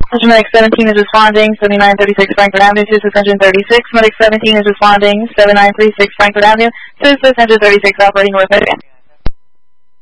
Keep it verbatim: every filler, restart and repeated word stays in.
Medic seventeen is responding, seventy-nine thirty-six Frankfurt Avenue to six thirty-six. Medic seventeen is responding, seventy-nine thirty-six Frankfurt Avenue to six thirty-six operating north.